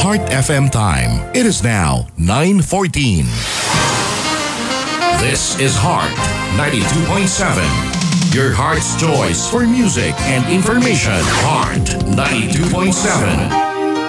Heart FM time. It is now 9:14. This is Heart 92.7. Your heart's choice for music and information. Heart 92.7.